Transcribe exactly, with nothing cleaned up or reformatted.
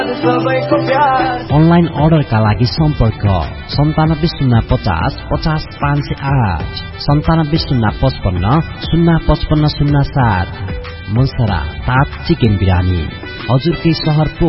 Online अर्डरका लागि सम्पर्क सन्तानब्बे शून्य पचास पचास पाँच सय आठ सन्तानब्बे शून्य पचपन्न शून्य पचपन्न शून्य सात। मुसरा ताज चिकन बिरानी हजुरकै सहर